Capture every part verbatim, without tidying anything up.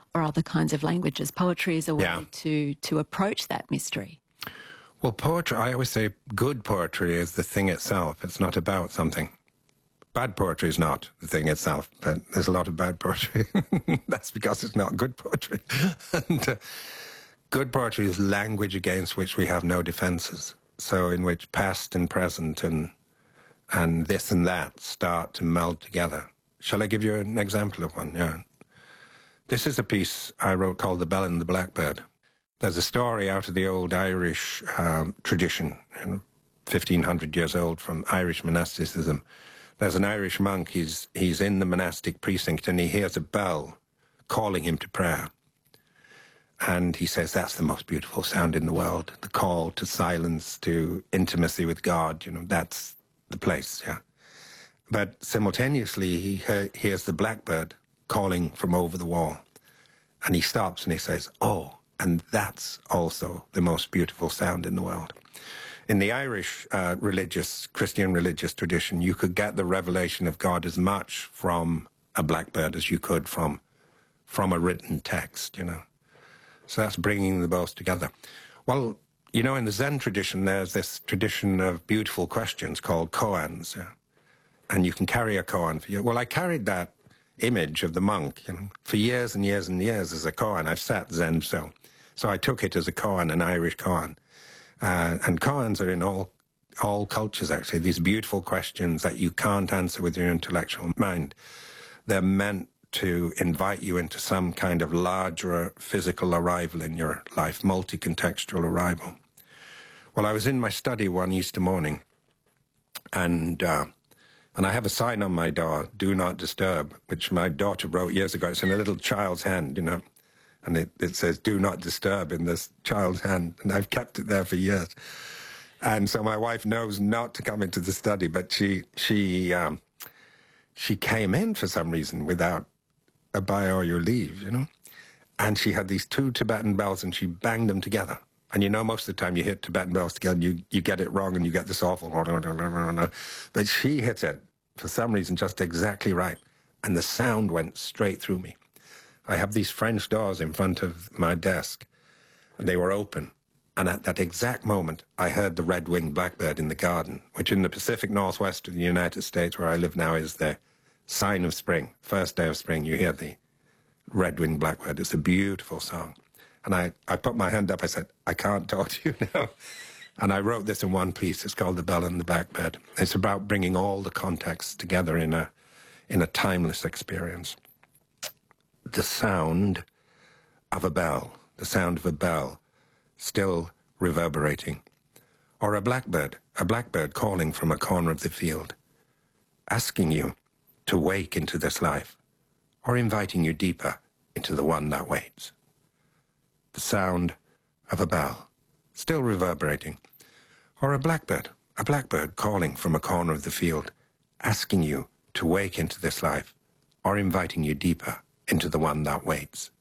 or other kinds of languages. Poetry is a way Yeah. to, to approach that mystery. Well, poetry, I always say good poetry is the thing itself. It's not about something. Bad poetry is not the thing itself, but there's a lot of bad poetry. That's because it's not good poetry. and uh, good poetry is language against which we have no defenses. So in which past and present and and this and that start to meld together. Shall I give you an example of one? Yeah. This is a piece I wrote called The Bell and the Blackbird. There's a story out of the old Irish um, tradition, you know, fifteen hundred years old, from Irish monasticism. There's an Irish monk, he's, he's in the monastic precinct, and he hears a bell calling him to prayer. And he says, that's the most beautiful sound in the world. The call to silence, to intimacy with God, you know, that's the place, yeah. But simultaneously, he he- hears the blackbird calling from over the wall. And he stops and he says, oh, and that's also the most beautiful sound in the world. In the Irish uh, religious, Christian religious tradition, you could get the revelation of God as much from a blackbird as you could from, from a written text, you know. So that's bringing the both together. Well, you know, in the Zen tradition, there's this tradition of beautiful questions called koans, yeah? And you can carry a koan for you. Well, I carried that image of the monk, you know, for years and years and years as a koan. I've sat Zen so. So I took it as a koan, an Irish koan. Uh, and koans are in all all cultures, actually, these beautiful questions that you can't answer with your intellectual mind. They're meant to invite you into some kind of larger physical arrival in your life, multi-contextual arrival. Well, I was in my study one Easter morning, and uh, and I have a sign on my door, do not disturb, which my daughter wrote years ago. It's in a little child's hand, you know, and it, it says, do not disturb in this child's hand, and I've kept it there for years. And so my wife knows not to come into the study, but she, she, um, she came in for some reason without a by or your leave, you know, and she had these two Tibetan bells and she banged them together. And you know, most of the time you hit Tibetan bells together, you, you get it wrong and you get this awful, but she hit it for some reason just exactly right. And the sound went straight through me. I have these French doors in front of my desk, and they were open. And at that exact moment, I heard the red-winged blackbird in the garden, which in the Pacific Northwest of the United States, where I live now, is the sign of spring. First day of spring, you hear the red-winged blackbird. It's a beautiful song. And I, I put my hand up, I said, I can't talk to you now. And I wrote this in one piece. It's called The Bell and the Blackbird. It's about bringing all the contexts together in a, in a timeless experience. The sound of a bell, the sound of a bell, still reverberating. Or a blackbird, a blackbird calling from a corner of the field, asking you to wake into this life, or inviting you deeper into the one that waits. The sound of a bell, still reverberating. Or a blackbird, a blackbird calling from a corner of the field, asking you to wake into this life, or inviting you deeper into the one that waits.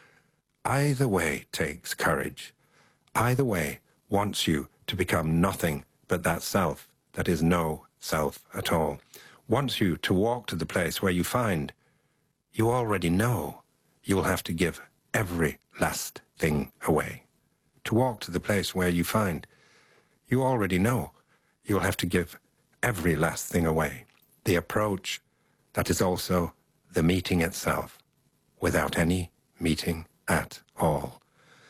Either way takes courage. Either way wants you to become nothing but that self that is no self at all. Wants you to walk to the place where you find you already know you will have to give every last thing away. To walk to the place where you find you already know you'll have to give every last thing away. The approach that is also the meeting itself, without any meeting at all.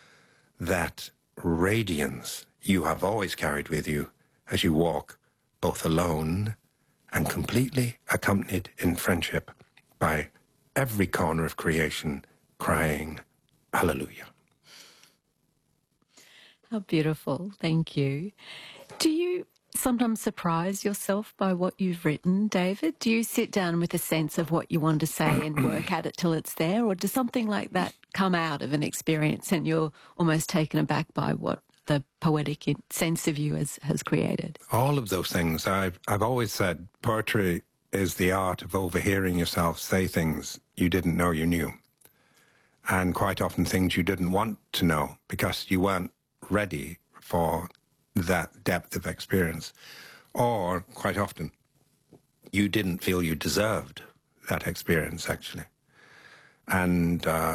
That radiance you have always carried with you as you walk both alone and completely accompanied in friendship by every corner of creation crying, Hallelujah. How beautiful. Thank you. Do you sometimes surprise yourself by what you've written, David? Do you sit down with a sense of what you want to say and work at it till it's there? Or does something like that come out of an experience and you're almost taken aback by what the poetic sense of you has, has created? All of those things. I've, I've always said poetry is the art of overhearing yourself say things you didn't know you knew. And quite often things you didn't want to know because you weren't ready for that depth of experience. Or, quite often, you didn't feel you deserved that experience, actually. And uh,